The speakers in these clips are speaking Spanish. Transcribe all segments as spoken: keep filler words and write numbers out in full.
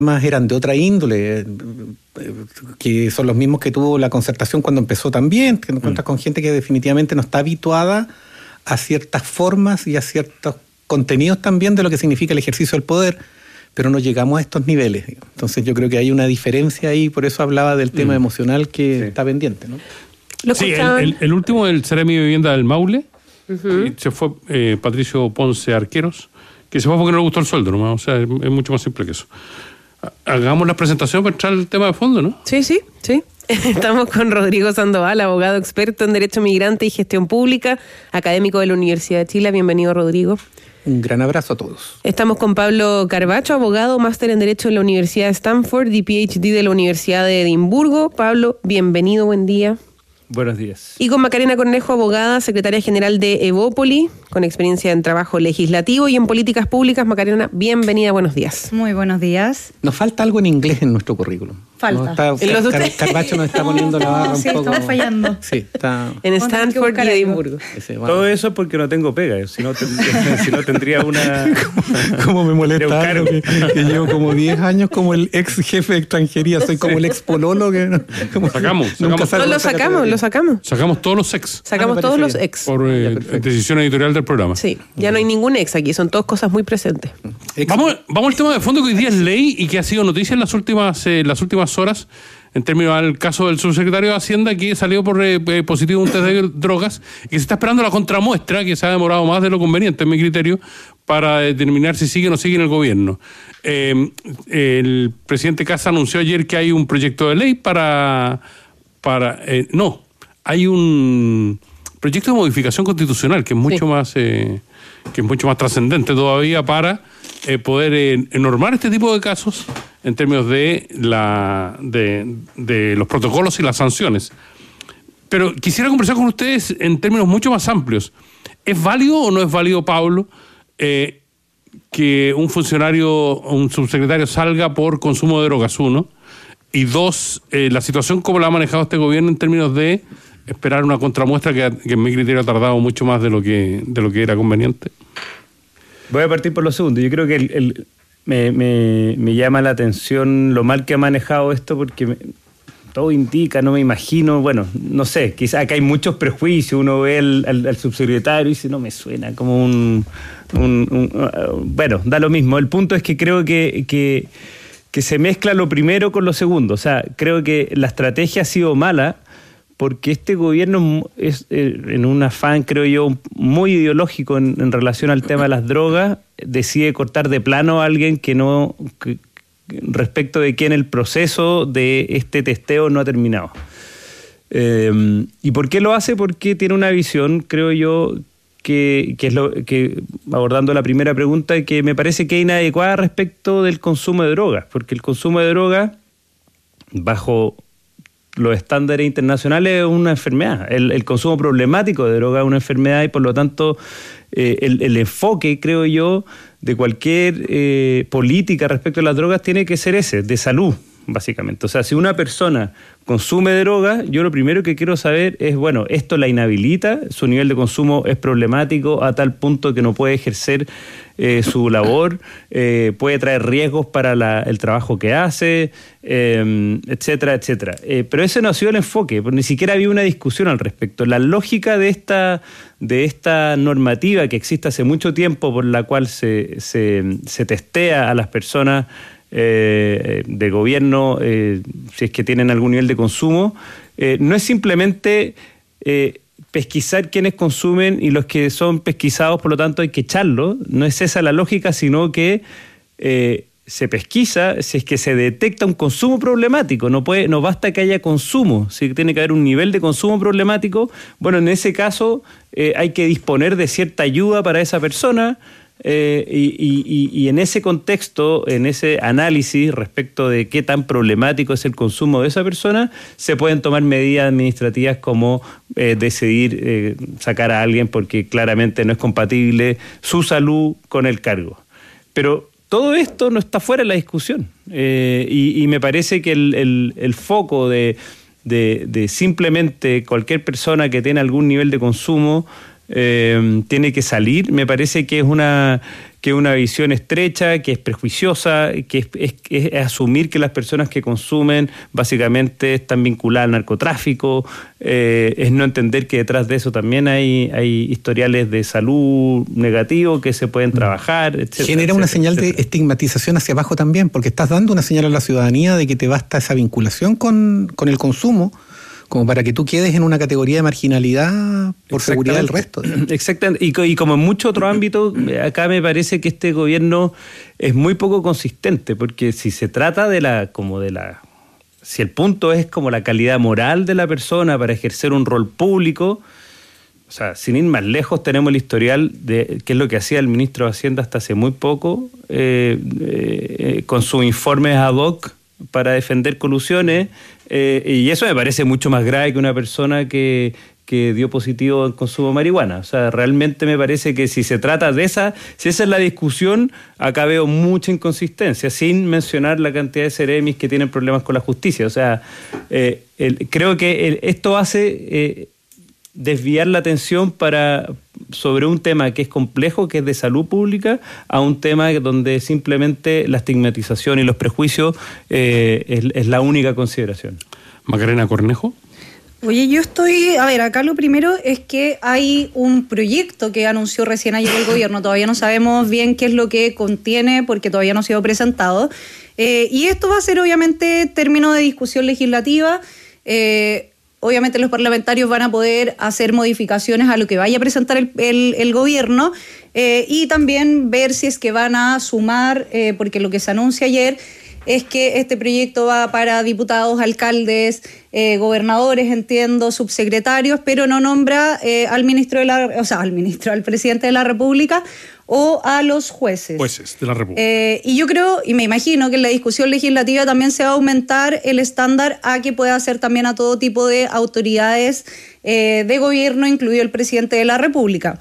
eran de otra índole, que son los mismos que tuvo la Concertación cuando empezó también, que te encuentras mm. con gente que definitivamente no está habituada a ciertas formas y a ciertos contenidos también de lo que significa el ejercicio del poder, pero no llegamos a estos niveles. Entonces yo creo que hay una diferencia ahí, por eso hablaba del tema mm. emocional que sí. está pendiente, ¿no? Sí, el, el, el último del Seremi de Vivienda del Maule, uh-huh. se fue eh, Patricio Ponce Arqueros, que se fue porque no le gustó el sueldo nomás, o sea, es, es mucho más simple que eso. Hagamos la presentación para entrar al tema de fondo, ¿no? Sí, sí, sí. Estamos con Rodrigo Sandoval, abogado experto en Derecho Migrante y Gestión Pública, académico de la Universidad de Chile. Bienvenido, Rodrigo. Un gran abrazo a todos. Estamos con Pablo Carbacho, abogado, máster en Derecho de la Universidad de Stanford y P H D de la Universidad de Edimburgo. Pablo, bienvenido, buen día. Buenos días. Y con Macarena Cornejo, abogada, secretaria general de Evópoli, con experiencia en trabajo legislativo y en políticas públicas. Macarena, bienvenida, buenos días. Muy buenos días. Nos falta algo en inglés en nuestro currículum. Falta. No, está, Car- Car- Carbacho nos está poniendo la barra sí, un poco. Estamos fallando. Sí, está. En Stanford y Edimburgo. Ese, bueno. Todo eso es porque no tengo pega. Si no, ten, si no tendría una. ¿Cómo me molesta algo que, que llevo como diez años como el ex jefe de extranjería? Soy como el ex pololo que. Como sacamos. Nunca sacamos. No, lo sacamos, lo sacamos. Sacamos todos los ex. Sacamos ah, todos los ex. Por eh, ya, decisión editorial del programa. Sí, ya no hay ningún ex aquí, son todas cosas muy presentes. Vamos, vamos al tema de fondo que hoy día es ley y que ha sido noticia en las últimas, eh, las últimas horas. En términos al caso del subsecretario de Hacienda, que salió por eh, positivo un test de drogas y que se está esperando la contramuestra, que se ha demorado más de lo conveniente, en mi criterio, para determinar si sigue o no sigue en el gobierno. Eh, el presidente Kast anunció ayer que hay un proyecto de ley para... para eh, no, hay un proyecto de modificación constitucional que es mucho sí. más eh, que es mucho más trascendente todavía para eh, poder eh, normar este tipo de casos en términos de la de, de los protocolos y las sanciones. Pero quisiera conversar con ustedes en términos mucho más amplios. ¿Es válido o no es válido, Pablo, eh, que un funcionario, un subsecretario salga por consumo de drogas, uno? Y dos, eh, la situación como la ha manejado este gobierno en términos de esperar una contramuestra que, que en mi criterio ha tardado mucho más de lo que, de lo que era conveniente. Voy a partir por lo segundo. Yo creo que el... el Me, me, me llama la atención lo mal que ha manejado esto porque me, todo indica, no me imagino, bueno, no sé, quizás acá hay muchos prejuicios, uno ve al, al, al subsecretario y dice, no me suena como un, un, un uh, bueno, da lo mismo. El punto es que creo que, que, que se mezcla lo primero con lo segundo, o sea, creo que la estrategia ha sido mala porque este gobierno es, eh, en un afán, creo yo, muy ideológico en, en relación al tema de las drogas, decide cortar de plano a alguien que no, que, respecto de quien el proceso de este testeo no ha terminado. Eh, ¿Y por qué lo hace? Porque tiene una visión, creo yo, que, que es lo que, abordando la primera pregunta, que me parece que es inadecuada respecto del consumo de drogas, porque el consumo de drogas, bajo los estándares internacionales, es una enfermedad. El, el consumo problemático de droga es una enfermedad y por lo tanto eh, el, el enfoque, creo yo, de cualquier eh, política respecto a las drogas tiene que ser ese, de salud, básicamente. O sea, si una persona consume droga, yo lo primero que quiero saber es, bueno, esto la inhabilita, su nivel de consumo es problemático a tal punto que no puede ejercer eh, su labor, eh, puede traer riesgos para la, el trabajo que hace, eh, etcétera, etcétera. Eh, pero ese no ha sido el enfoque, ni siquiera había una discusión al respecto. La lógica de esta, de esta normativa que existe hace mucho tiempo por la cual se, se, se testea a las personas Eh, de gobierno, eh, si es que tienen algún nivel de consumo, eh, no es simplemente eh, pesquisar quiénes consumen y los que son pesquisados, por lo tanto hay que echarlos. No es esa la lógica, sino que eh, se pesquisa si es que se detecta un consumo problemático. No puede, no basta que haya consumo, si tiene que haber un nivel de consumo problemático. Bueno, en ese caso eh, hay que disponer de cierta ayuda para esa persona. Eh, y, y, y en ese contexto, en ese análisis respecto de qué tan problemático es el consumo de esa persona, se pueden tomar medidas administrativas como eh, decidir eh, sacar a alguien porque claramente no es compatible su salud con el cargo. Pero todo esto no está fuera de la discusión eh, y, y me parece que el, el, el foco de, de, de simplemente cualquier persona que tiene algún nivel de consumo eh, tiene que salir. Me parece que es una... que es una visión estrecha, que es prejuiciosa, que es, es, es asumir que las personas que consumen básicamente están vinculadas al narcotráfico, eh, es no entender que detrás de eso también hay, hay historiales de salud negativos que se pueden trabajar, etcétera. Genera una etcétera, señal etcétera. de estigmatización hacia abajo también, porque estás dando una señal a la ciudadanía de que te basta esa vinculación con, con el consumo, como para que tú quedes en una categoría de marginalidad por seguridad del resto. Exactamente. Y, y como en muchos otros ámbitos, acá me parece que este gobierno es muy poco consistente, porque si se trata de la, como de la, si el punto es como la calidad moral de la persona para ejercer un rol público, o sea, sin ir más lejos, tenemos el historial de qué es lo que hacía el ministro de Hacienda hasta hace muy poco, eh, eh, con sus informes ad hoc para defender colusiones, eh, y eso me parece mucho más grave que una persona que, que dio positivo al consumo de marihuana. O sea, realmente me parece que si se trata de esa, si esa es la discusión, acá veo mucha inconsistencia, sin mencionar la cantidad de seremis que tienen problemas con la justicia. O sea, eh, el, creo que el, esto hace eh, desviar la atención para sobre un tema que es complejo, que es de salud pública, a un tema donde simplemente la estigmatización y los prejuicios eh, es, es la única consideración. Macarena Cornejo. Oye, yo estoy... A ver, acá lo primero es que hay un proyecto que anunció recién ayer el gobierno. Todavía no sabemos bien qué es lo que contiene porque todavía no ha sido presentado. Eh, y esto va a ser obviamente término de discusión legislativa. Eh, obviamente los parlamentarios van a poder hacer modificaciones a lo que vaya a presentar el, el, el gobierno eh, y también ver si es que van a sumar, eh, porque lo que se anuncia ayer es que este proyecto va para diputados, alcaldes, eh, gobernadores, entiendo, subsecretarios, pero no nombra eh, al ministro de la, o sea, al ministro, al presidente de la República o a los jueces. Jueces de la República. Eh, y yo creo, y me imagino que en la discusión legislativa también se va a aumentar el estándar a que pueda hacer también a todo tipo de autoridades eh, de gobierno, incluido el presidente de la República.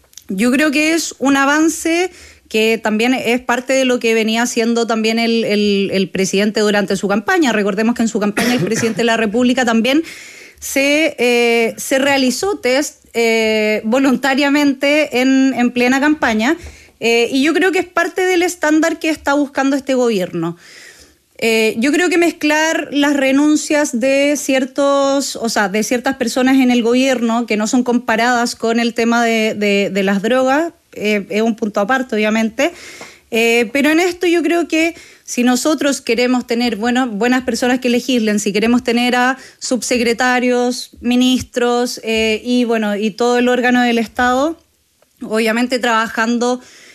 Yo creo que es un avance que también es parte de lo que venía haciendo también el, el, el presidente durante su campaña. Recordemos que en su campaña el presidente de la República también se, eh, se realizó test eh, voluntariamente en, en plena campaña eh, y yo creo que es parte del estándar que está buscando este gobierno. Eh, yo creo que mezclar las renuncias de ciertos, o sea, de ciertas personas en el gobierno que no son comparadas con el tema de, de, de las drogas, Eh, es un punto aparte, obviamente, eh, pero en esto yo creo que si nosotros queremos tener bueno, buenas personas que legislen, si queremos tener a subsecretarios, ministros eh, y bueno y todo el órgano del Estado, obviamente trabajando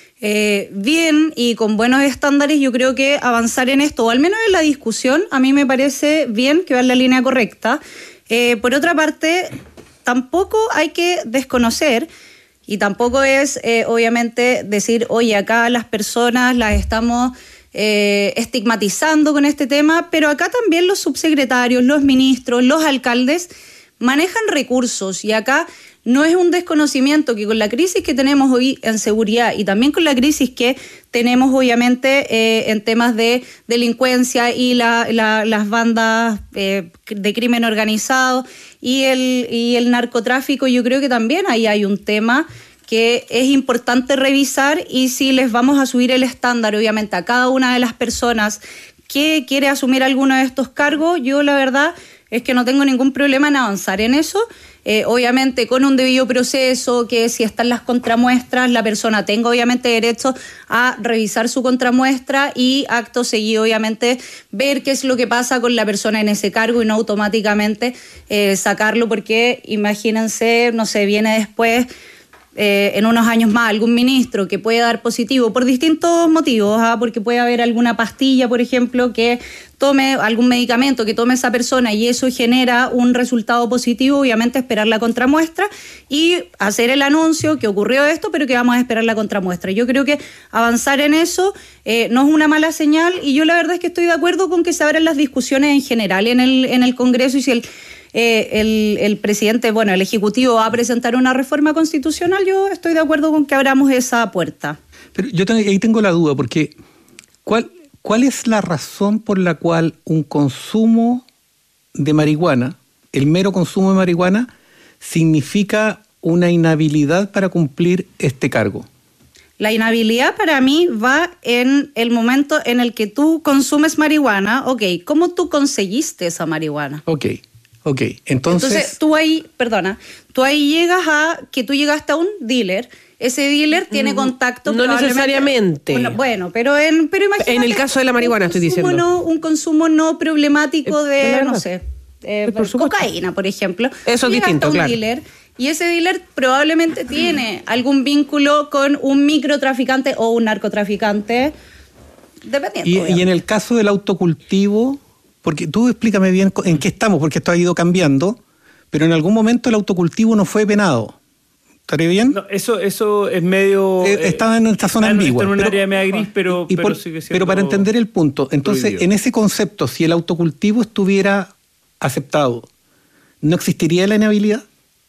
eh, bien y con buenos estándares, yo creo que avanzar en esto, o al menos en la discusión, a mí me parece bien, que va en la línea correcta. Eh, por otra parte, tampoco hay que desconocer. Y tampoco es, eh, obviamente, decir, oye, acá las personas las estamos eh, estigmatizando con este tema, pero acá también los subsecretarios, los ministros, los alcaldes manejan recursos y acá no es un desconocimiento que con la crisis que tenemos hoy en seguridad y también con la crisis que tenemos obviamente eh, en temas de delincuencia y la, la, las bandas eh, de crimen organizado y el, y el narcotráfico, yo creo que también ahí hay un tema que es importante revisar y si les vamos a subir el estándar obviamente a cada una de las personas que quiere asumir alguno de estos cargos, yo la verdad es que no tengo ningún problema en avanzar en eso, eh, obviamente con un debido proceso, que si están las contramuestras, la persona tenga obviamente derecho a revisar su contramuestra y acto seguido obviamente ver qué es lo que pasa con la persona en ese cargo y no automáticamente eh, sacarlo, porque imagínense, no sé, viene después Eh, en unos años más algún ministro que puede dar positivo por distintos motivos, ¿ah? Porque puede haber alguna pastilla, por ejemplo, que tome algún medicamento que tome esa persona y eso genera un resultado positivo, obviamente esperar la contramuestra y hacer el anuncio que ocurrió esto, pero que vamos a esperar la contramuestra. Yo creo que avanzar en eso eh, no es una mala señal y yo la verdad es que estoy de acuerdo con que se abran las discusiones en general en el, en el Congreso y si el Eh, el, el presidente, bueno, el Ejecutivo va a presentar una reforma constitucional, yo estoy de acuerdo con que abramos esa puerta. Pero yo tengo, ahí tengo la duda, porque ¿cuál, ¿cuál es la razón por la cual un consumo de marihuana, el mero consumo de marihuana, significa una inhabilidad para cumplir este cargo? La inhabilidad para mí va en el momento en el que tú consumes marihuana. Ok, ¿cómo tú conseguiste esa marihuana? Ok, ok. Entonces, Entonces tú ahí, perdona, tú ahí llegas a que tú llegaste a un dealer. Ese dealer tiene contacto. No necesariamente. Bueno, bueno, pero en pero imagínate, en el caso de la marihuana estoy diciendo. No, un consumo no problemático Eh, de, la no verdad. sé, eh, Por supuesto. cocaína, por ejemplo. Eso es Tú llegaste distinto, a un claro. dealer, y ese dealer probablemente tiene algún vínculo con un microtraficante o un narcotraficante, dependiendo. y, y obviamente. en el caso del autocultivo, porque tú explícame bien co- en qué estamos, porque esto ha ido cambiando, pero en algún momento el autocultivo no fue penado. ¿Estaré bien? No, eso, eso es medio... Eh, estaba en esta zona está ambigua. Está en un pero- área media gris, pero, y pero por- sigue siendo pero para entender el punto, entonces, prohibido. en ese concepto, si el autocultivo estuviera aceptado, ¿no existiría la inhabilidad?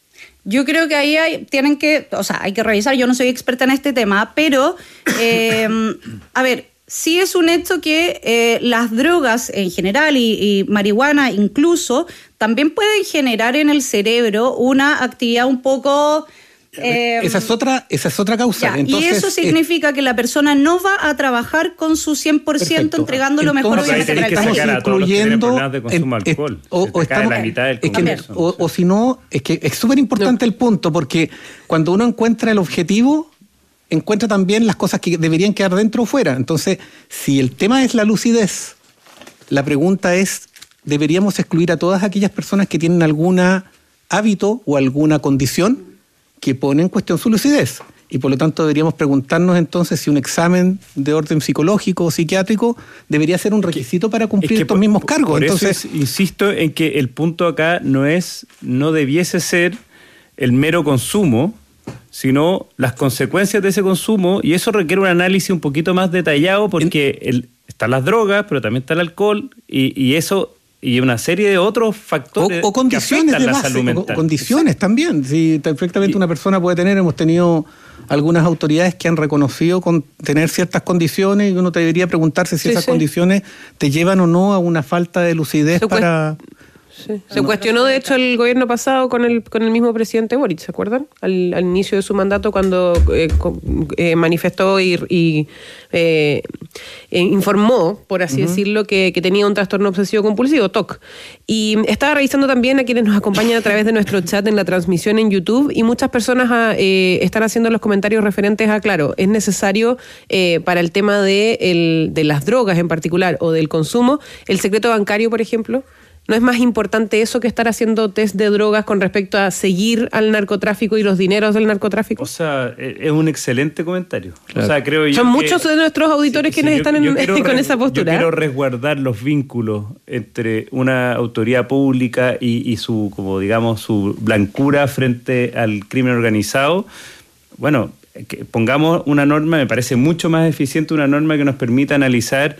Yo creo que ahí hay, tienen que, o sea, hay que revisar, yo no soy experta en este tema, pero, eh, a ver, sí es un hecho que eh, las drogas en general y, y marihuana incluso, también pueden generar en el cerebro una actividad un poco... eh, esa es otra, esa es otra causa. ya, Entonces, y eso eh, significa que la persona no va a trabajar con su cien por ciento Perfecto. entregando lo mejor Entonces, obviamente tenés para el que país. sacar a todos los que tienen problemas de consumo de en- alcohol. o, Se o te cae estamos- la mitad del es que- Congreso. o, o si no, es que es súper importante el punto, porque cuando uno encuentra el objetivo, encuentra también las cosas que deberían quedar dentro o fuera. Entonces, si el tema es la lucidez, la pregunta es, ¿deberíamos excluir a todas aquellas personas que tienen algún hábito o alguna condición que pone en cuestión su lucidez? Y por lo tanto deberíamos preguntarnos entonces si un examen de orden psicológico o psiquiátrico debería ser un requisito para cumplir Es que estos por- mismos cargos. Por Entonces, eso es- insisto en que el punto acá no es, no debiese ser el mero consumo, sino las consecuencias de ese consumo, y eso requiere un análisis un poquito más detallado porque el, están las drogas, pero también está el alcohol, y, y eso y una serie de otros o, factores o condiciones que afectan de la base, salud o- mental. o condiciones también. Si perfectamente Y- una persona puede tener, hemos tenido algunas autoridades que han reconocido con tener ciertas condiciones y uno te debería preguntarse si Sí, esas sí. condiciones te llevan o no a una falta de lucidez Se cuest- para... Sí. Se cuestionó, de hecho, el gobierno pasado con el con el mismo presidente Boric, ¿se acuerdan? Al, al inicio de su mandato, cuando eh, co- eh, manifestó y, y, eh, eh, informó, por así decirlo, que, que tenía un trastorno obsesivo compulsivo, T O C. Y estaba revisando también a quienes nos acompañan a través de nuestro chat en la transmisión en YouTube, y muchas personas ah, eh, están haciendo los comentarios referentes a, claro, es necesario eh, para el tema de, el, de las drogas en particular o del consumo, el secreto bancario, por ejemplo. ¿No es más importante eso que estar haciendo test de drogas con respecto a seguir al narcotráfico y los dineros del narcotráfico? O sea, e- es un excelente comentario. O sea, creo yo Son que- muchos de nuestros auditores Sí, quienes sí, yo- están en- yo quiero con res- esa postura. Yo quiero resguardar los vínculos entre una autoridad pública y, y su, como digamos, su blancura frente al crimen organizado. Bueno, que pongamos una norma, me parece mucho más eficiente una norma que nos permita analizar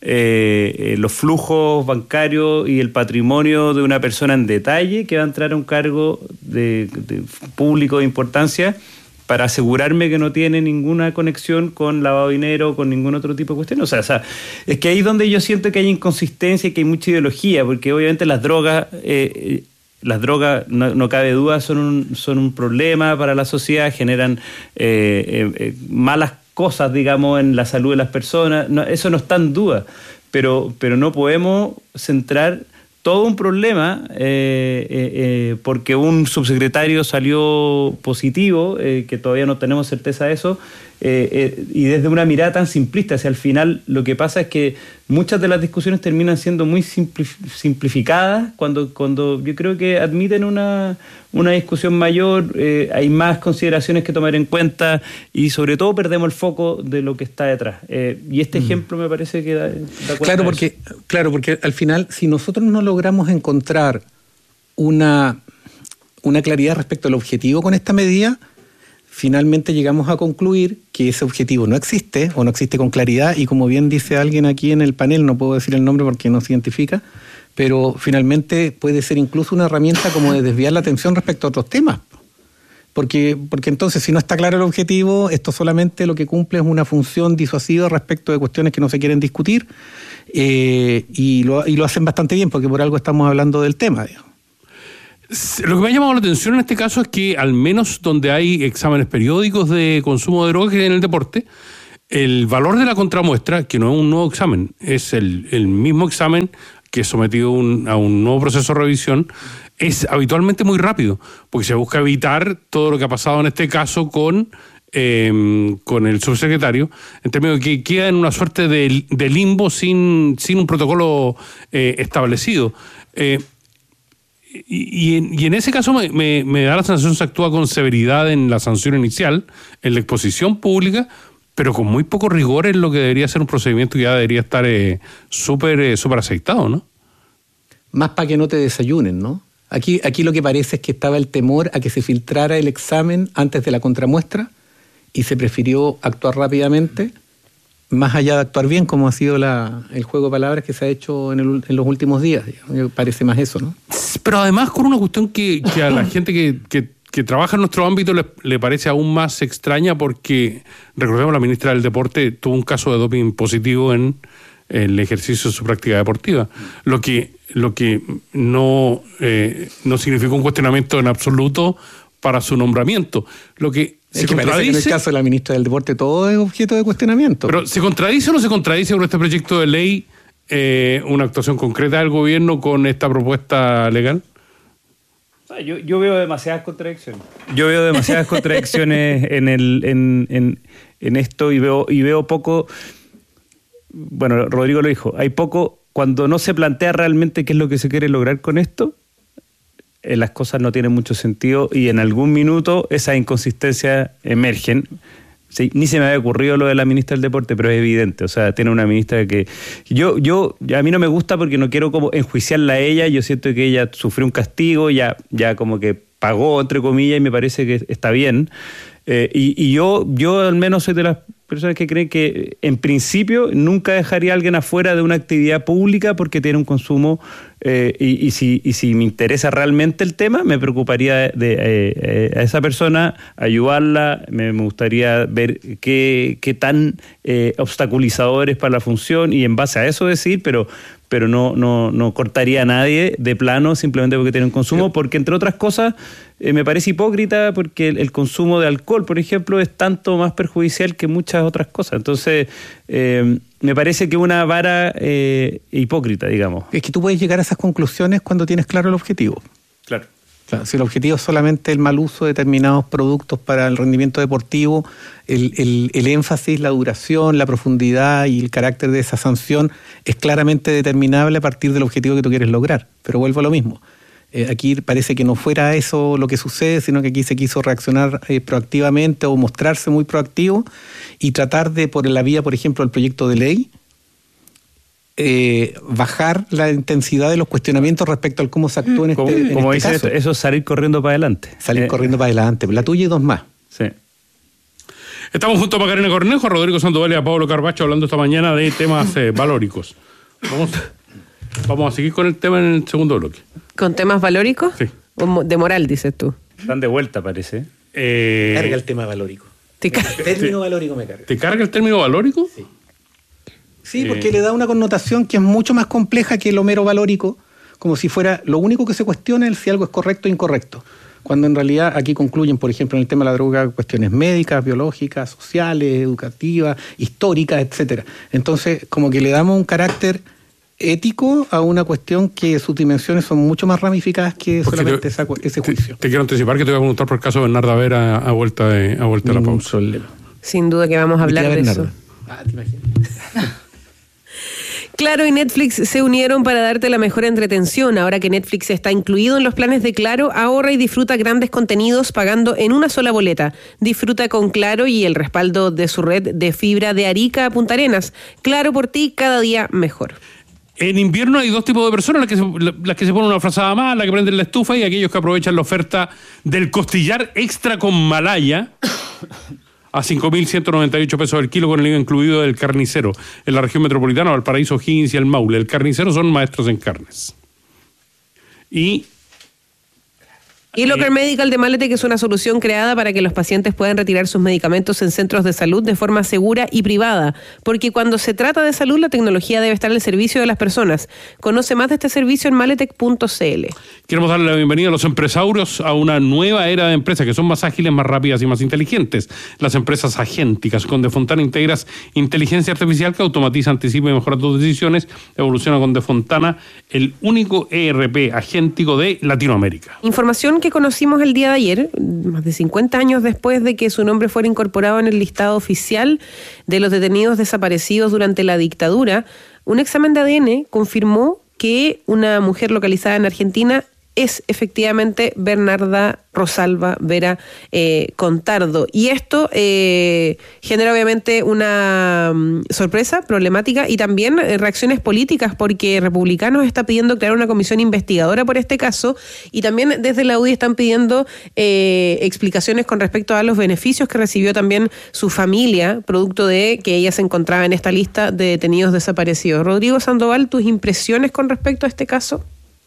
eh, eh, los flujos bancarios y el patrimonio de una persona en detalle que va a entrar a un cargo de, de público de importancia, para asegurarme que no tiene ninguna conexión con lavado de dinero, con ningún otro tipo de cuestión. O sea, o sea, es que ahí es donde yo siento que hay inconsistencia y que hay mucha ideología, porque obviamente las drogas, eh, las drogas, no, no cabe duda, son un, son un problema para la sociedad, generan eh, eh, eh, malas cosas, digamos, en la salud de las personas. No, eso no está en duda, pero, pero no podemos centrar todo un problema eh, eh, eh, porque un subsecretario salió positivo, eh, que todavía no tenemos certeza de eso, eh, eh, y desde una mirada tan simplista. O sea, al final lo que pasa es que muchas de las discusiones terminan siendo muy simplif- simplificadas cuando, cuando yo creo que admiten una, una discusión mayor, eh, hay más consideraciones que tomar en cuenta y sobre todo perdemos el foco de lo que está detrás. Eh, y este mm. ejemplo me parece que da, da cuenta Claro, de porque, eso. claro, porque al final, si nosotros no logramos encontrar una, una claridad respecto al objetivo con esta medida, finalmente llegamos a concluir que ese objetivo no existe o no existe con claridad, y como bien dice alguien aquí en el panel, no puedo decir el nombre porque no se identifica, pero finalmente puede ser incluso una herramienta como de desviar la atención respecto a otros temas. Porque, porque entonces, si no está claro el objetivo, esto solamente lo que cumple es una función disuasiva respecto de cuestiones que no se quieren discutir, eh, y, lo, y lo hacen bastante bien, porque por algo estamos hablando del tema, digamos. Lo que me ha llamado la atención en este caso es que al menos donde hay exámenes periódicos de consumo de drogas en el deporte, el valor de la contramuestra, que no es un nuevo examen, es el, el mismo examen que es sometido un, a un nuevo proceso de revisión, es habitualmente muy rápido, porque se busca evitar todo lo que ha pasado en este caso con, eh, con el subsecretario, en términos de que queda en una suerte de, de limbo sin, sin un protocolo eh, establecido. Eh, Y, y, en, y en ese caso me, me, me da la sensación que se actúa con severidad en la sanción inicial, en la exposición pública, pero con muy poco rigor en lo que debería ser un procedimiento que ya debería estar eh, súper eh, súper aceitado, ¿no? Más para que no te desayunen, ¿no? Aquí, aquí lo que parece es que estaba el temor a que se filtrara el examen antes de la contramuestra y se prefirió actuar rápidamente, más allá de actuar bien, como ha sido la, el juego de palabras que se ha hecho en, el, en los últimos días. Digamos. Parece más eso, ¿no? Pero además con una cuestión que, que a la gente que, que, que trabaja en nuestro ámbito le, le parece aún más extraña, porque, recordemos, la ministra del Deporte tuvo un caso de doping positivo en el ejercicio de su práctica deportiva, lo que, lo que no, eh, no significó un cuestionamiento en absoluto para su nombramiento. Lo que Es se que parece que en el caso de la ministra del Deporte todo es objeto de cuestionamiento. Pero ¿se contradice o no se contradice con este proyecto de ley eh, una actuación concreta del gobierno con esta propuesta legal? Yo, yo veo demasiadas contradicciones. Yo veo demasiadas contradicciones en, el, en, en, en esto y veo, y veo poco... Bueno, Rodrigo lo dijo, hay poco... Cuando no se plantea realmente qué es lo que se quiere lograr con esto, eh, las cosas no tienen mucho sentido y en algún minuto esas inconsistencias emergen. Sí, ni se me había ocurrido lo de la ministra del Deporte, pero es evidente. O sea, tiene una ministra que... Yo, yo a mí no me gusta porque no quiero como enjuiciarla a ella. Yo siento que ella sufrió un castigo, ya, ya como que pagó, entre comillas, y me parece que está bien. Eh, y, y yo, yo al menos soy de las personas que creen que en principio nunca dejaría a alguien afuera de una actividad pública porque tiene un consumo eh, y, y, si, y si me interesa realmente el tema, me preocuparía de, de eh, a esa persona, ayudarla, me, me gustaría ver qué, qué tan eh, obstaculizador es para la función y en base a eso decir, pero... pero no, no, no cortaría a nadie de plano simplemente porque tiene un consumo, porque entre otras cosas eh, me parece hipócrita porque el, el consumo de alcohol, por ejemplo, es tanto más perjudicial que muchas otras cosas. Entonces, eh, me parece que una vara eh, hipócrita, digamos. Es que tú puedes llegar a esas conclusiones cuando tienes claro el objetivo. Claro. Claro, si el objetivo es solamente el mal uso de determinados productos para el rendimiento deportivo, el, el, el énfasis, la duración, la profundidad y el carácter de esa sanción es claramente determinable a partir del objetivo que tú quieres lograr. Pero vuelvo a lo mismo. Eh, aquí parece que no fuera eso lo que sucede, sino que aquí se quiso reaccionar eh, proactivamente o mostrarse muy proactivo y tratar de, por la vía, por ejemplo, del proyecto de ley, Eh, bajar la intensidad de los cuestionamientos respecto al cómo se actúa en este, como, en como este dice caso. Esto, eso es salir corriendo para adelante. Salir eh, corriendo para adelante. La tuya y dos más. Sí. Estamos junto a Macarena Cornejo, a Rodrigo Sandoval y a Pablo Carbacho hablando esta mañana de temas eh, valóricos. Vamos, vamos a seguir con el tema en el segundo bloque. ¿Con temas valóricos? Sí. O de moral, dices tú. Están de vuelta, parece. Eh, Carga el tema valórico. Te ca- El término valórico me carga. ¿Te carga el término valórico? Sí. Sí, porque eh. le da una connotación que es mucho más compleja que lo mero valórico, como si fuera lo único que se cuestiona es si algo es correcto o incorrecto. Cuando en realidad aquí concluyen, por ejemplo, en el tema de la droga, cuestiones médicas, biológicas, sociales, educativas, históricas, etcétera. Entonces, como que le damos un carácter ético a una cuestión que sus dimensiones son mucho más ramificadas que Porque solamente te, esa, ese juicio. Te, te quiero anticipar que te voy a preguntar por el caso de Bernarda Vera a vuelta de, a vuelta de la pausa. Problema. Sin duda que vamos a hablar de eso. Ah, te imaginas. Claro y Netflix se unieron para darte la mejor entretención. Ahora que Netflix está incluido en los planes de Claro, ahorra y disfruta grandes contenidos pagando en una sola boleta. Disfruta con Claro y el respaldo de su red de fibra de Arica a Punta Arenas. Claro por ti, cada día mejor. En invierno hay dos tipos de personas, las que se, las que se ponen una frazada más, las que prenden la estufa y aquellos que aprovechan la oferta del costillar extra con malaya a cinco mil ciento noventa y ocho pesos el kilo con el I V A incluido del Carnicero en la región metropolitana, Valparaíso, O'Higgins y el Maule. El Carnicero son maestros en carnes. Y Y Locker Medical de Malete, que es una solución creada para que los pacientes puedan retirar sus medicamentos en centros de salud de forma segura y privada, porque cuando se trata de salud, la tecnología debe estar al servicio de las personas. Conoce más de este servicio en maletec punto c l. Queremos darle la bienvenida a los empresarios a una nueva era de empresas que son más ágiles, más rápidas y más inteligentes. Las empresas agénticas. Con Defontana integras inteligencia artificial que automatiza, anticipa y mejora tus decisiones. Evoluciona con Defontana, el único E R P agéntico de Latinoamérica. Información que conocimos el día de ayer, más de cincuenta años después de que su nombre fuera incorporado en el listado oficial de los detenidos desaparecidos durante la dictadura. Un examen de A D N confirmó que una mujer localizada en Argentina es efectivamente Bernarda Rosalba Vera eh, Contardo. Y esto eh, genera obviamente una um, sorpresa, problemática y también eh, reacciones políticas, porque Republicanos está pidiendo crear una comisión investigadora por este caso, y también desde la U D I están pidiendo eh, explicaciones con respecto a los beneficios que recibió también su familia, producto de que ella se encontraba en esta lista de detenidos desaparecidos. Rodrigo Sandoval, ¿tus impresiones con respecto a este caso?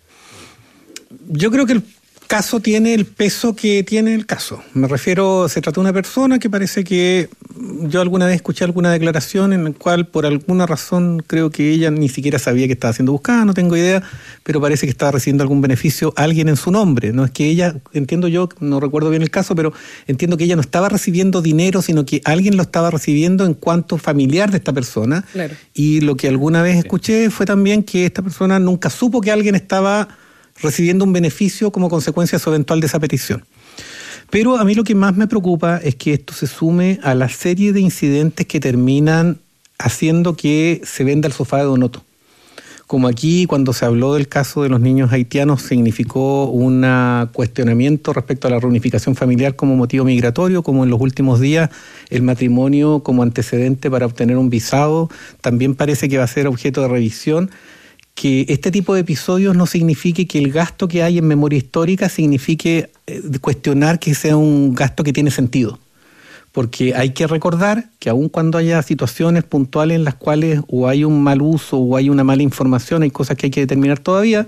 Yo creo que el caso tiene el peso que tiene el caso. Me refiero, se trata de una persona que parece que yo alguna vez escuché alguna declaración en la cual por alguna razón creo que ella ni siquiera sabía que estaba siendo buscada, no tengo idea, pero parece que estaba recibiendo algún beneficio a alguien en su nombre. No es que ella, entiendo yo, no recuerdo bien el caso, pero entiendo que ella no estaba recibiendo dinero, sino que alguien lo estaba recibiendo en cuanto familiar de esta persona. Claro. Y lo que alguna vez escuché fue también que esta persona nunca supo que alguien estaba recibiendo un beneficio como consecuencia de su eventual desaparición. Pero a mí lo que más me preocupa es que esto se sume a la serie de incidentes que terminan haciendo que se venda el sofá de Donoto. Como aquí, cuando se habló del caso de los niños haitianos, significó un cuestionamiento respecto a la reunificación familiar como motivo migratorio, como en los últimos días el matrimonio como antecedente para obtener un visado, también parece que va a ser objeto de revisión. Que este tipo de episodios no signifique que el gasto que hay en memoria histórica signifique eh, cuestionar que sea un gasto que tiene sentido. Porque hay que recordar que aun cuando haya situaciones puntuales en las cuales o hay un mal uso o hay una mala información, hay cosas que hay que determinar todavía,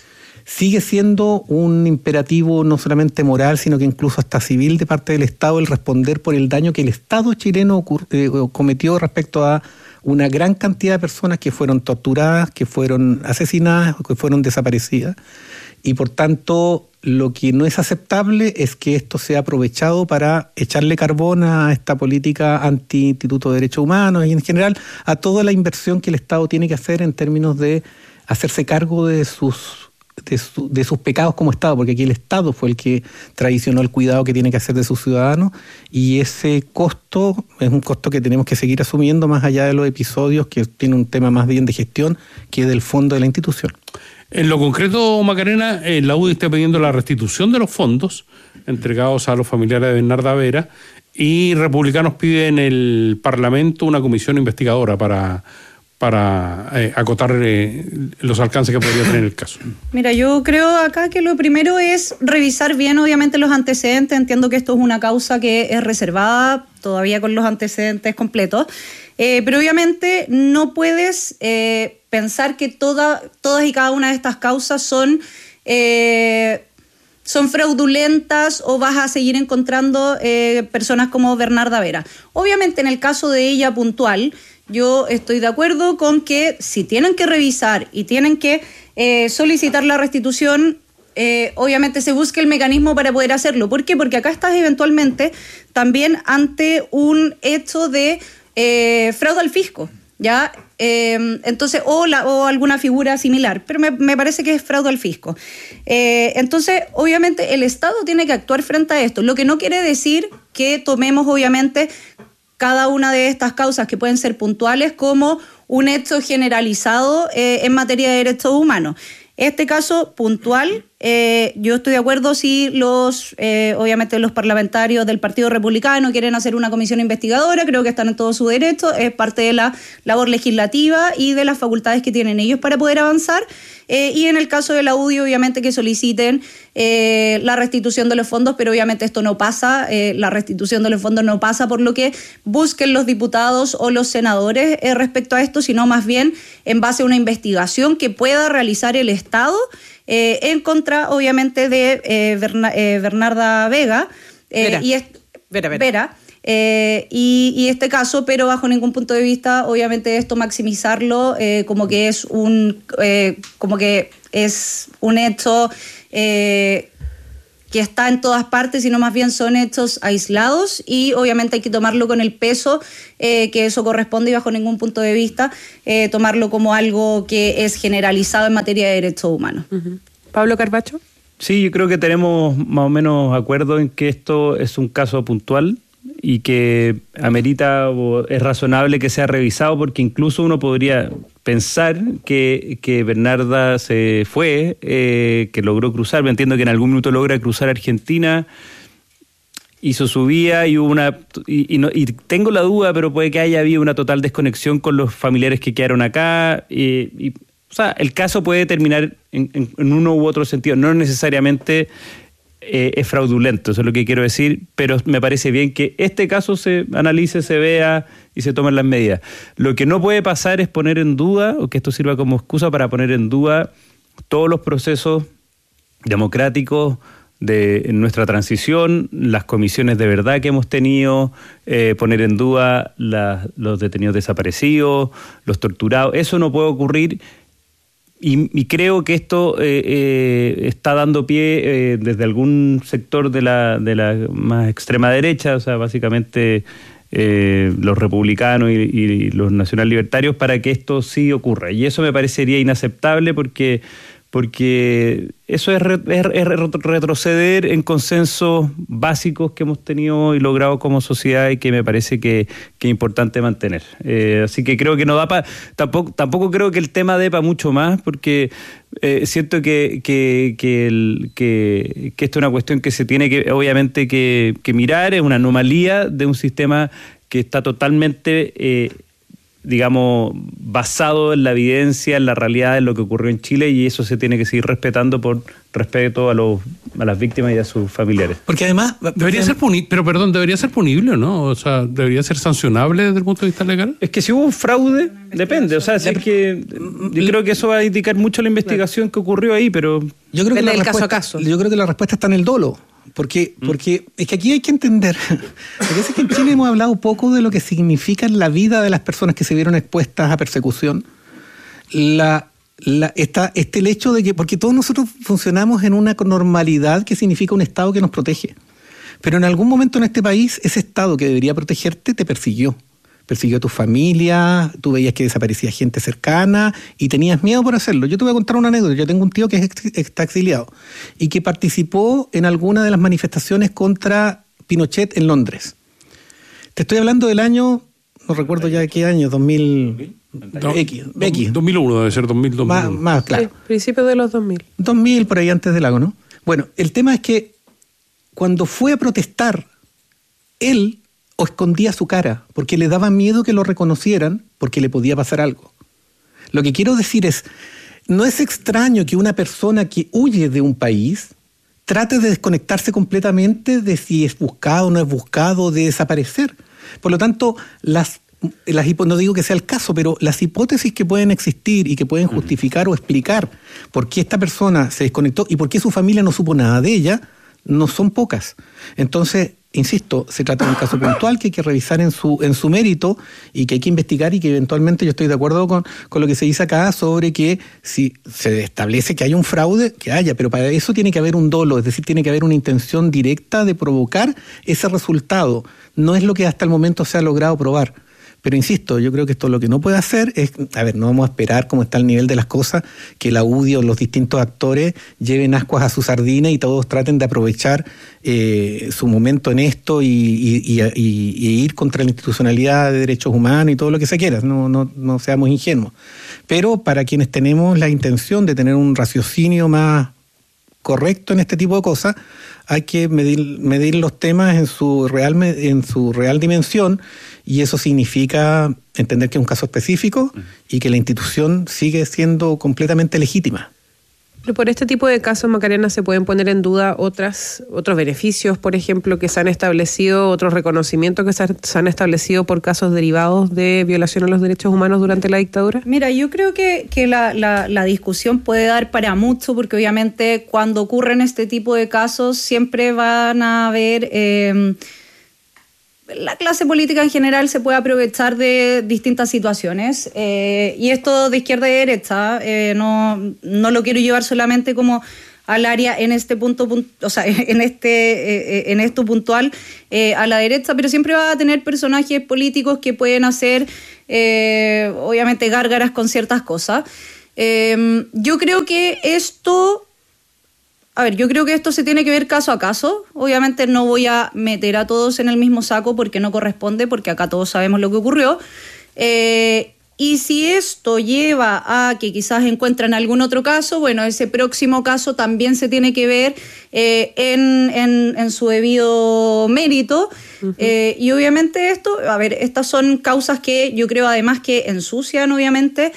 sigue siendo un imperativo no solamente moral, sino que incluso hasta civil de parte del Estado el responder por el daño que el Estado chileno ocur- eh, cometió respecto a una gran cantidad de personas que fueron torturadas, que fueron asesinadas o que fueron desaparecidas. Y por tanto, lo que no es aceptable es que esto sea aprovechado para echarle carbón a esta política anti-Instituto de Derechos Humanos y en general a toda la inversión que el Estado tiene que hacer en términos de hacerse cargo de sus De, su, de sus pecados como Estado, porque aquí el Estado fue el que traicionó el cuidado que tiene que hacer de sus ciudadanos, y ese costo es un costo que tenemos que seguir asumiendo más allá de los episodios, que tiene un tema más bien de gestión que del fondo de la institución. En lo concreto, Macarena, eh, la U D I está pidiendo la restitución de los fondos entregados a los familiares de Bernarda Vera, y Republicanos piden en el Parlamento una comisión investigadora para... para eh, acotar eh, los alcances que podría tener el caso. Mira, yo creo acá que lo primero es revisar bien, obviamente, los antecedentes. Entiendo que esto es una causa que es reservada todavía con los antecedentes completos, eh, pero obviamente no puedes eh, pensar que toda, todas y cada una de estas causas son... Eh, son fraudulentas o vas a seguir encontrando eh, personas como Bernarda Vera. Obviamente en el caso de ella puntual, yo estoy de acuerdo con que si tienen que revisar y tienen que eh, solicitar la restitución, eh, obviamente se busque el mecanismo para poder hacerlo. ¿Por qué? Porque acá estás eventualmente también ante un hecho de eh, fraude al fisco, ¿ya? Eh, entonces, o, la, o alguna figura similar, pero me, me parece que es fraude al fisco. Eh, entonces, obviamente, el Estado tiene que actuar frente a esto, lo que no quiere decir que tomemos, obviamente, cada una de estas causas que pueden ser puntuales como un hecho generalizado eh, en materia de derechos humanos. Este caso puntual, eh, yo estoy de acuerdo si los, eh, obviamente los parlamentarios del Partido Republicano quieren hacer una comisión investigadora, creo que están en todo su derecho, es parte de la labor legislativa y de las facultades que tienen ellos para poder avanzar. Eh, y en el caso de la U D I, obviamente que soliciten eh, la restitución de los fondos, pero obviamente esto no pasa, eh, la restitución de los fondos no pasa por lo que busquen los diputados o los senadores eh, respecto a esto, sino más bien en base a una investigación que pueda realizar el Estado eh, en contra, obviamente, de eh, Berna, eh, Bernarda Vega. Eh, Vera. Y es, Vera, Vera. Vera. Eh, y, y este caso, pero bajo ningún punto de vista, obviamente esto maximizarlo eh, como que es un eh, como que es un hecho eh, que está en todas partes, sino más bien son hechos aislados y obviamente hay que tomarlo con el peso eh, que eso corresponde y bajo ningún punto de vista eh, tomarlo como algo que es generalizado en materia de derechos humanos. Uh-huh. Pablo Carbacho. Sí, yo creo que tenemos más o menos acuerdo en que esto es un caso puntual y que amerita o es razonable que sea revisado, porque incluso uno podría pensar que, que Bernarda se fue, eh, que logró cruzar, me entiendo que en algún minuto logra cruzar Argentina, hizo su vía y hubo una y, y, no, y tengo la duda, pero puede que haya habido una total desconexión con los familiares que quedaron acá, y, y o sea, el caso puede terminar en, en, en uno u otro sentido, no necesariamente Eh, es fraudulento, eso es lo que quiero decir, pero me parece bien que este caso se analice, se vea y se tomen las medidas. Lo que no puede pasar es poner en duda, o que esto sirva como excusa para poner en duda todos los procesos democráticos de nuestra transición, las comisiones de verdad que hemos tenido, eh, poner en duda la, los detenidos desaparecidos, los torturados. Eso no puede ocurrir. Y, y creo que esto eh, eh, está dando pie eh, desde algún sector de la, de la más extrema derecha, o sea, básicamente eh, los republicanos y, y los nacional libertarios, para que esto sí ocurra. Y eso me parecería inaceptable porque, porque eso es, re, es, es retroceder en consensos básicos que hemos tenido y logrado como sociedad y que me parece que, que es importante mantener. Eh, así que creo que no da para... Tampoco, tampoco creo que el tema dé para mucho más, porque eh, siento que, que, que, el, que, que esto es una cuestión que se tiene que, obviamente, que, que mirar, es una anomalía de un sistema que está totalmente... Eh, digamos, basado en la evidencia, en la realidad, en lo que ocurrió en Chile, y eso se tiene que seguir respetando por respeto a los a las víctimas y a sus familiares. Porque además... Debería ser punible, pero perdón, debería ser punible, ¿no? O sea, debería ser sancionable desde el punto de vista legal. Es que si hubo un fraude, depende. O sea, si es que yo creo que eso va a indicar mucho la investigación que ocurrió ahí, pero... Yo creo que la del caso a respuesta, caso. yo creo que la respuesta está en el dolo. Porque, porque es que aquí hay que entender, a veces que en Chile hemos hablado poco de lo que significa la vida de las personas que se vieron expuestas a persecución. La, la, esta, este el hecho de que, porque todos nosotros funcionamos en una normalidad que significa un Estado que nos protege. Pero en algún momento en este país, ese Estado que debería protegerte te persiguió. Persiguió a tu familia, tú veías que desaparecía gente cercana y tenías miedo por hacerlo. Yo te voy a contar una anécdota. Yo tengo un tío que es ex, está exiliado y que participó en alguna de las manifestaciones contra Pinochet en Londres. Te estoy hablando del año, no recuerdo ya de qué año, dos mil... Do, X, do, X. dos mil uno debe ser, dos mil, dos mil uno. Más, más claro. Sí, principios de los dos mil. dos mil, por ahí antes del lago, ¿no? Bueno, el tema es que cuando fue a protestar, él... o escondía su cara, porque le daba miedo que lo reconocieran, porque le podía pasar algo. Lo que quiero decir es, no es extraño que una persona que huye de un país trate de desconectarse completamente de si es buscado o no es buscado, de desaparecer. Por lo tanto, las, las no digo que sea el caso, pero las hipótesis que pueden existir y que pueden justificar o explicar por qué esta persona se desconectó y por qué su familia no supo nada de ella, no son pocas. Entonces, insisto, se trata de un caso puntual que hay que revisar en su en su mérito y que hay que investigar, y que eventualmente yo estoy de acuerdo con, con lo que se dice acá sobre que si se establece que hay un fraude, que haya, pero para eso tiene que haber un dolo, es decir, tiene que haber una intención directa de provocar ese resultado. No es lo que hasta el momento se ha logrado probar. Pero insisto, yo creo que esto lo que no puede hacer es, a ver, no vamos a esperar cómo está el nivel de las cosas, que la U D I o los distintos actores lleven ascuas a su sardina y todos traten de aprovechar eh, su momento en esto y, y, y, y, y ir contra la institucionalidad de derechos humanos y todo lo que se quiera, no, no, no seamos ingenuos. Pero para quienes tenemos la intención de tener un raciocinio más correcto en este tipo de cosas, hay que medir, medir los temas en su real en su real dimensión, y eso significa entender que es un caso específico y que la institución sigue siendo completamente legítima. Pero por este tipo de casos, Macarena, se pueden poner en duda otras, otros beneficios, por ejemplo, que se han establecido, otros reconocimientos que se, se han establecido por casos derivados de violación a los derechos humanos durante la dictadura. Mira, yo creo que, que la, la, la discusión puede dar para mucho, porque obviamente cuando ocurren este tipo de casos siempre van a haber... Eh, la clase política en general se puede aprovechar de distintas situaciones eh, y esto de izquierda y derecha eh, no, no lo quiero llevar solamente como al área en este punto, punto o sea, en este eh, en esto puntual eh, a la derecha, pero siempre va a tener personajes políticos que pueden hacer eh, obviamente gárgaras con ciertas cosas. Eh, yo creo que esto A ver, yo creo que esto se tiene que ver caso a caso. Obviamente no voy a meter a todos en el mismo saco porque no corresponde, porque acá todos sabemos lo que ocurrió. Eh, y si esto lleva a que quizás encuentren algún otro caso, bueno, ese próximo caso también se tiene que ver eh, en, en, en su debido mérito. Uh-huh. Eh, y obviamente esto, a ver, estas son causas que yo creo además que ensucian obviamente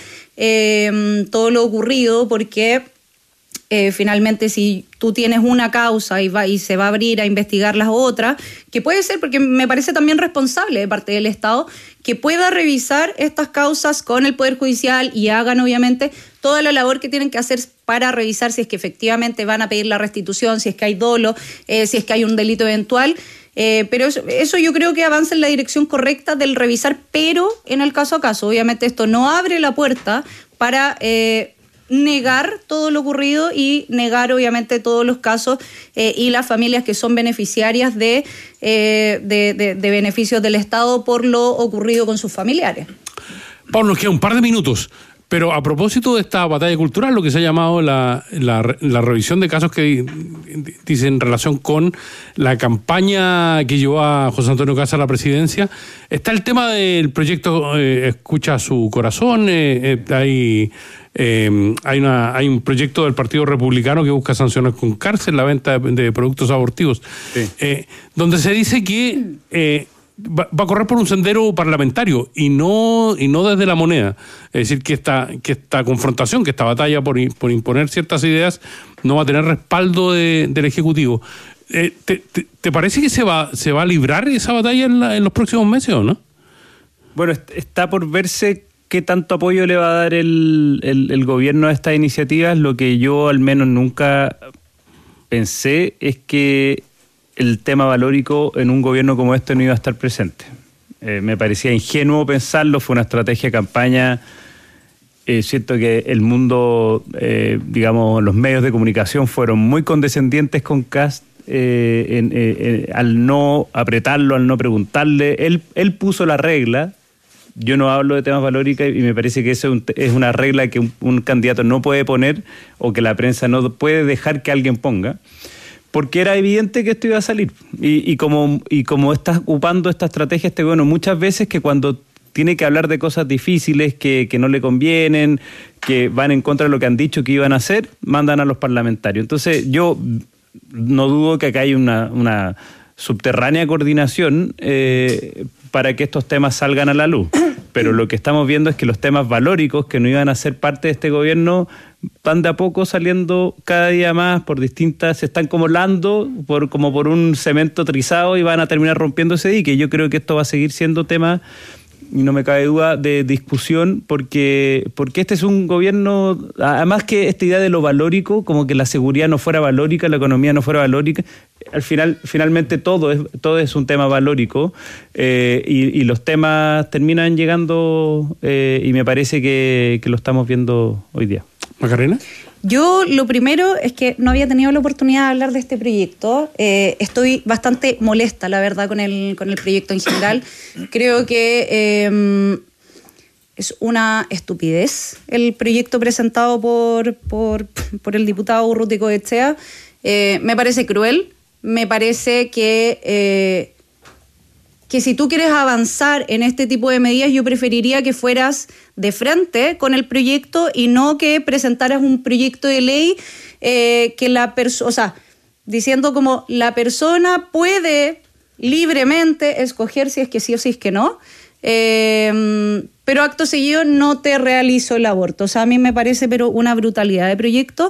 eh, todo lo ocurrido, porque... Eh, finalmente, si tú tienes una causa y, va, y se va a abrir a investigar las otras, que puede ser, porque me parece también responsable de parte del Estado, que pueda revisar estas causas con el Poder Judicial y hagan obviamente toda la labor que tienen que hacer para revisar si es que efectivamente van a pedir la restitución, si es que hay dolo, eh, si es que hay un delito eventual. Eh, pero eso, eso yo creo que avanza en la dirección correcta del revisar, pero en el caso a caso. Obviamente esto no abre la puerta para... Eh, negar todo lo ocurrido y negar obviamente todos los casos eh, y las familias que son beneficiarias de, eh, de, de, de beneficios del Estado por lo ocurrido con sus familiares. Pablo, nos queda un par de minutos, pero a propósito de esta batalla cultural, lo que se ha llamado la, la, la revisión de casos que dicen en relación con la campaña que llevó a José Antonio Kast a la presidencia, está el tema del proyecto eh, Escucha su Corazón, eh, eh, hay... Eh, hay, una, hay un proyecto del Partido Republicano que busca sancionar con cárcel la venta de, de productos abortivos, sí. eh, donde se dice que eh, va, va a correr por un sendero parlamentario y no y no desde la moneda. Es decir, que esta, que esta confrontación, que esta batalla por, por imponer ciertas ideas no va a tener respaldo de, del Ejecutivo. Eh, te, te, ¿Te parece que se va, se va a librar esa batalla en, la, en los próximos meses o no? Bueno, está por verse qué tanto apoyo le va a dar el, el, el gobierno a estas iniciativas. Lo que yo al menos nunca pensé es que el tema valórico en un gobierno como este no iba a estar presente. Eh, me parecía ingenuo pensarlo, fue una estrategia de campaña. Eh, siento que el mundo, eh, digamos, los medios de comunicación fueron muy condescendientes con Kast eh, en, eh, eh, al no apretarlo, al no preguntarle. Él, él puso la regla. Yo no hablo de temas valóricos y me parece que eso es una regla que un, un candidato no puede poner o que la prensa no puede dejar que alguien ponga, porque era evidente que esto iba a salir. Y, y como y como está ocupando esta estrategia este gobierno muchas veces, que cuando tiene que hablar de cosas difíciles que, que no le convienen, que van en contra de lo que han dicho que iban a hacer, mandan a los parlamentarios. Entonces yo no dudo que acá hay una, una subterránea coordinación eh, para que estos temas salgan a la luz. Pero lo que estamos viendo es que los temas valóricos que no iban a ser parte de este gobierno van de a poco saliendo cada día más por distintas, se están como lando por, como por un cemento trizado y van a terminar rompiendo ese dique. Yo creo que esto va a seguir siendo tema, y no me cabe duda, de discusión, porque, porque este es un gobierno, además que esta idea de lo valórico, como que la seguridad no fuera valórica, la economía no fuera valórica, al final, finalmente todo es, todo es un tema valórico, eh, y, y los temas terminan llegando, eh, y me parece que, que lo estamos viendo hoy día. ¿Macarena? Yo lo primero es que no había tenido la oportunidad de hablar de este proyecto. Eh, estoy bastante molesta, la verdad, con el, con el proyecto en general. Creo que eh, es una estupidez el proyecto presentado por, por, por el diputado Urruti Coetxea. Eh, me parece cruel, me parece que... Eh, que si tú quieres avanzar en este tipo de medidas, yo preferiría que fueras de frente con el proyecto y no que presentaras un proyecto de ley eh, que la persona, o sea, diciendo como la persona puede libremente escoger si es que sí o si es que no. eh, pero acto seguido no te realizo el aborto. O sea, a mí me parece pero una brutalidad de proyecto,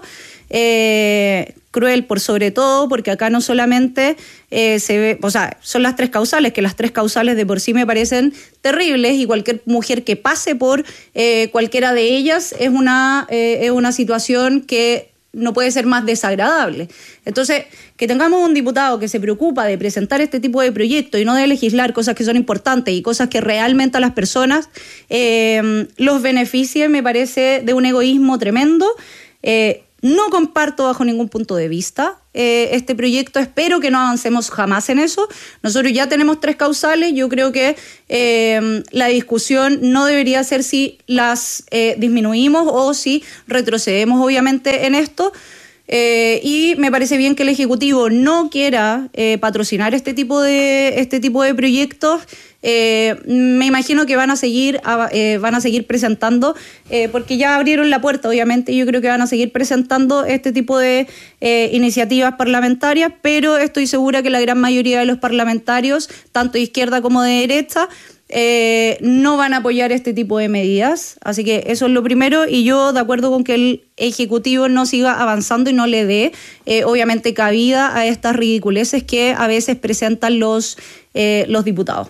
eh, cruel por sobre todo, porque acá no solamente eh, se ve, o sea, son las tres causales, que las tres causales de por sí me parecen terribles, y cualquier mujer que pase por eh, cualquiera de ellas es una, eh, es una situación que no puede ser más desagradable. Entonces, que tengamos un diputado que se preocupa de presentar este tipo de proyectos y no de legislar cosas que son importantes y cosas que realmente a las personas eh, los beneficien, me parece de un egoísmo tremendo. Eh, no comparto bajo ningún punto de vista eh, este proyecto, espero que no avancemos jamás en eso. Nosotros ya tenemos tres causales, yo creo que eh, la discusión no debería ser si las eh, disminuimos o si retrocedemos obviamente en esto. Eh, y me parece bien que el Ejecutivo no quiera eh, patrocinar este tipo de, este tipo de proyectos. Eh, me imagino que van a seguir, eh, van a seguir presentando, eh, porque ya abrieron la puerta, obviamente, yo creo que van a seguir presentando este tipo de eh, iniciativas parlamentarias, pero estoy segura que la gran mayoría de los parlamentarios, tanto de izquierda como de derecha, eh, no van a apoyar este tipo de medidas. Así que eso es lo primero, y yo de acuerdo con que el Ejecutivo no siga avanzando y no le dé, eh, obviamente, cabida a estas ridiculeces que a veces presentan los, eh, los diputados.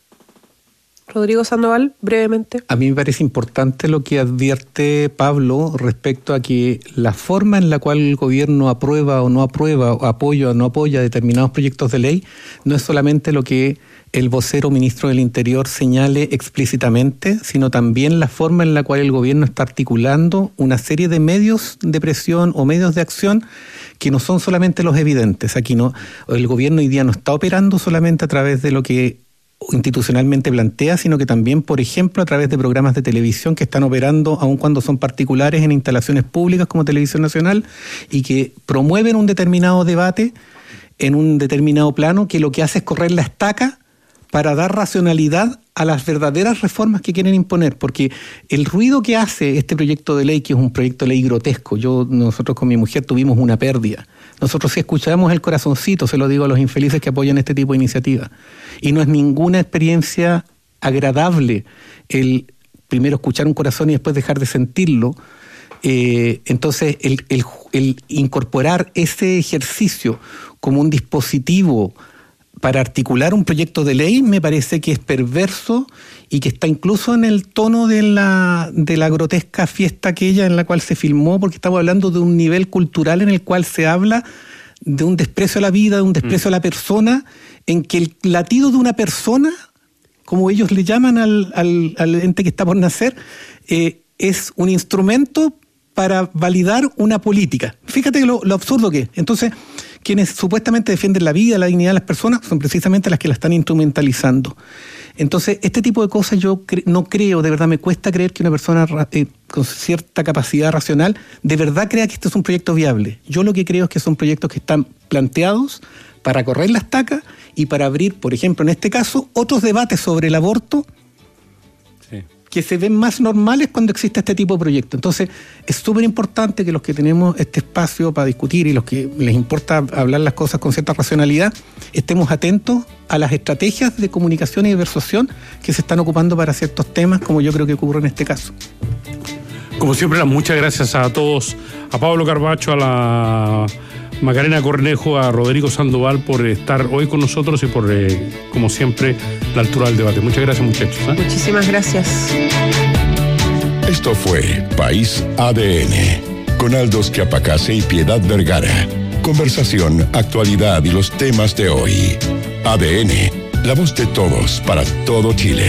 Rodrigo Sandoval, brevemente. A mí me parece importante lo que advierte Pablo respecto a que la forma en la cual el gobierno aprueba o no aprueba, o apoya o no apoya determinados proyectos de ley, no es solamente lo que el vocero ministro del Interior señale explícitamente, sino también la forma en la cual el gobierno está articulando una serie de medios de presión o medios de acción que no son solamente los evidentes. Aquí no, el gobierno hoy día no está operando solamente a través de lo que institucionalmente plantea, sino que también, por ejemplo, a través de programas de televisión que están operando, aun cuando son particulares, en instalaciones públicas como Televisión Nacional, y que promueven un determinado debate en un determinado plano, que lo que hace es correr la estaca para dar racionalidad a las verdaderas reformas que quieren imponer, porque el ruido que hace este proyecto de ley, que es un proyecto de ley grotesco, yo nosotros con mi mujer tuvimos una pérdida. Nosotros, si escuchamos el corazoncito, se lo digo a los infelices que apoyan este tipo de iniciativa, y no es ninguna experiencia agradable el primero escuchar un corazón y después dejar de sentirlo. Eh, entonces, el, el, el incorporar ese ejercicio como un dispositivo para articular un proyecto de ley me parece que es perverso y que está incluso en el tono de la, de la grotesca fiesta aquella en la cual se filmó, porque estamos hablando de un nivel cultural en el cual se habla de un desprecio a la vida, de un desprecio mm. a la persona, en que el latido de una persona, como ellos le llaman al, al, al ente que está por nacer, eh, es un instrumento para validar una política. Fíjate lo, lo absurdo que es. Entonces, quienes supuestamente defienden la vida, la dignidad de las personas, son precisamente las que la están instrumentalizando. Entonces, este tipo de cosas yo cre- no creo, de verdad me cuesta creer que una persona eh, con cierta capacidad racional de verdad crea que esto es un proyecto viable. Yo lo que creo es que son proyectos que están planteados para correr la estaca y para abrir, por ejemplo, en este caso, otros debates sobre el aborto, sí, que se ven más normales cuando existe este tipo de proyectos. Entonces, es súper importante que los que tenemos este espacio para discutir y los que les importa hablar las cosas con cierta racionalidad, estemos atentos a las estrategias de comunicación y de persuasión que se están ocupando para ciertos temas, como yo creo que ocurre en este caso. Como siempre, muchas gracias a todos, a Pablo Carbacho, a la Macarena Cornejo, a Rodrigo Sandoval por estar hoy con nosotros y por, eh, como siempre, la altura del debate. Muchas gracias, muchachos. ¿eh? Muchísimas gracias. Esto fue País A D N, con Aldo Schiapacase y Piedad Vergara. Conversación, actualidad y los temas de hoy. A D N, la voz de todos para todo Chile.